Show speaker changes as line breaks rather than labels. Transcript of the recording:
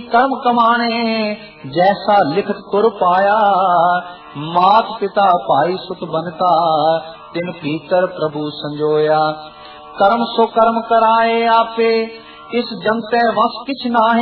कर्म कमाने, जैसा लिखत तुर पाया। मात पिता भाई सुत बनता, तिन भीतर प्रभु संजोया। कर्म सो कर्म कराए आपे, इस जमते वस किछ नाहे।